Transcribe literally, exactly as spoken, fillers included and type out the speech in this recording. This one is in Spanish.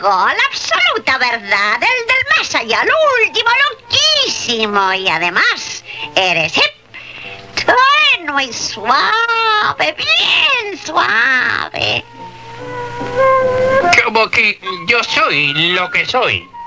único, la absoluta verdad, el del más allá, el último, loquísimo. Y además, eres hip, tenue y suave, bien suave. Como que yo soy lo que soy.